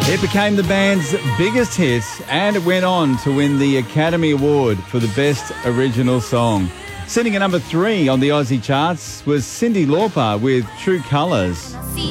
It became the band's biggest hit and it went on to win the Academy Award for the Best Original Song. Sitting at number 3 on the Aussie charts was Cyndi Lauper with True Colours.